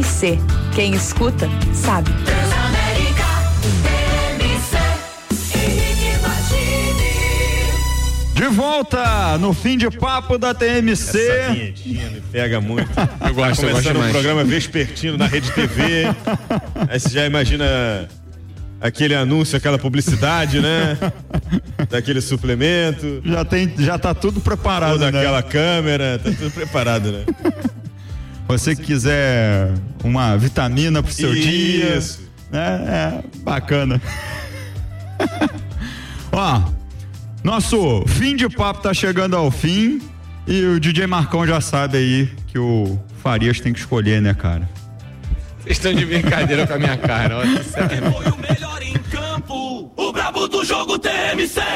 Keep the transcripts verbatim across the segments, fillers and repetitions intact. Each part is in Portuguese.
C. Quem escuta, sabe. De volta no fim de papo da T M C. Essa vinhetinha me pega muito. Eu gosto, eu gosto Começando um mais. programa vespertino na Rede T V. Aí você já imagina aquele anúncio, aquela publicidade, né? Daquele suplemento. Já tem, já tá tudo preparado, Toda né? aquela câmera, tá tudo preparado, né? Você que quiser uma vitamina pro seu dia. Isso. É, é bacana. Ó, nosso fim de papo tá chegando ao fim e o D J Marcão já sabe aí que o Farias tem que escolher, né, cara? Vocês estão de brincadeira com a minha cara, olha, sério. Foi o melhor em campo, o brabo do jogo T M C.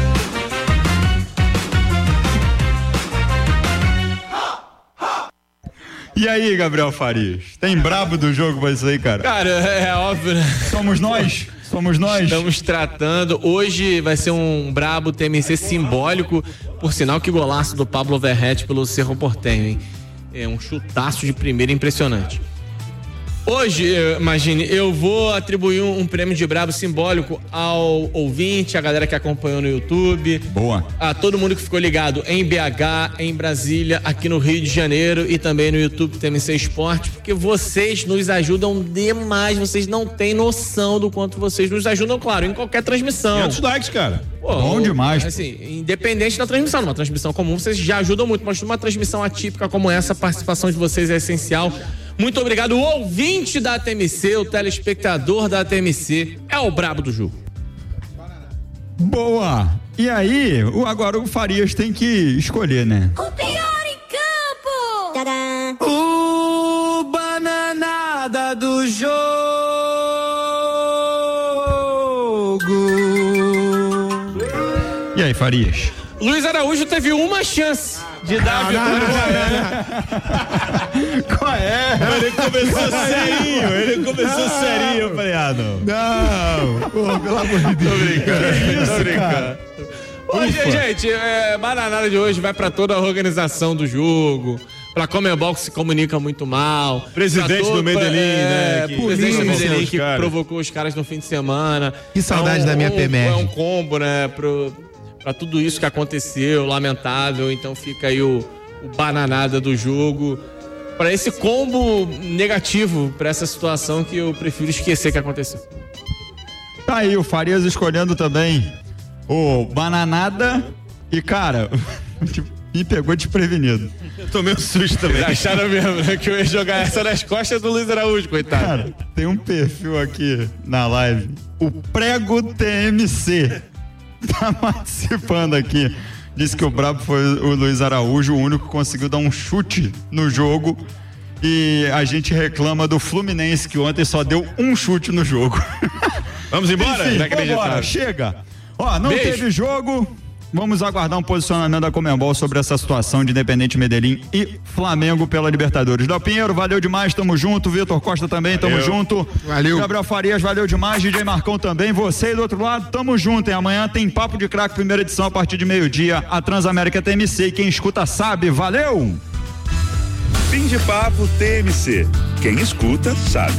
E aí, Gabriel Farias? Tem brabo do jogo pra isso aí, cara? Cara, é, é óbvio, né? Somos nós? Somos nós? Estamos tratando. Hoje vai ser um brabo T M C simbólico, por sinal que golaço do Pablo Verrete pelo Cerro Porteño, hein? É um chutaço de primeira impressionante. Hoje, imagine, eu vou atribuir um, um prêmio de brabo simbólico ao ouvinte, a galera que acompanhou no YouTube. Boa. A todo mundo que ficou ligado em B H, em Brasília, aqui no Rio de Janeiro e também no YouTube T M C Esporte, porque vocês nos ajudam demais, vocês não têm noção do quanto vocês nos ajudam, claro, em qualquer transmissão. quinhentos likes, cara. Pô, Bom demais. Assim, independente da transmissão, numa transmissão comum, vocês já ajudam muito, mas numa transmissão atípica como essa, a participação de vocês é essencial. Muito obrigado, o ouvinte da T M C, o telespectador da T M C, é o brabo do jogo. Boa! E aí, o, agora o Farias tem que escolher, né? O pior em campo! Tadã! O bananada do jogo. E aí, Farias? Luiz Araújo teve uma chance de dar a vitória. Qual é? Ele começou serinho, ele começou serinho. Eu falei, ah, não. Não! Pô, pelo amor de Deus. Tô brincando, tô brincando. Hoje, gente, é, bananada de hoje vai pra toda a organização do jogo, pra Comebol que se comunica muito mal. Presidente pra todo- do Medellín, é, né? Que Presidente do provocou Medellín os que caras. provocou os caras no fim de semana. Que saudade É um- da minha um- P M R. É um combo, né, pro, pra tudo isso que aconteceu, lamentável. Então fica aí o, o bananada do jogo. Pra esse combo negativo, pra essa situação que eu prefiro esquecer que aconteceu. Tá aí o Farias escolhendo também o bananada e, cara, me pegou desprevenido. Eu tomei um susto também. Acharam mesmo, né, que eu ia jogar essa nas costas do Luiz Araújo, coitado. Cara, tem um perfil aqui na live, o Prego T M C, tá participando aqui. Disse que o brabo foi o Luiz Araújo, o único que conseguiu dar um chute no jogo. E a gente reclama do Fluminense, que ontem só deu um chute no jogo. Vamos embora? Enfim, Inacreditável. vambora, chega. Ó, não Beijo. teve jogo. Vamos aguardar um posicionamento da Comebol sobre essa situação de Independente Medellín e Flamengo pela Libertadores. Del Pinheiro, valeu demais, tamo junto. Vitor Costa também, tamo Valeu. junto. Valeu. Gabriel Farias, valeu demais. D J Marcão também. Você aí do outro lado, tamo junto. E amanhã tem Papo de Craque, primeira edição, a partir de meio-dia. A Transamérica T M C. Quem escuta sabe. Valeu! Fim de papo T M C. Quem escuta sabe.